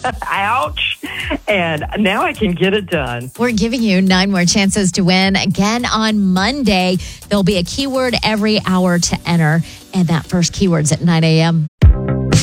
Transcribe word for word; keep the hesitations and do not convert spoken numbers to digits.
Ouch. And now I can get it done. We're giving you nine more chances to win. Again, on Monday, there'll be a keyword every hour to enter. And that first keyword's at nine a.m.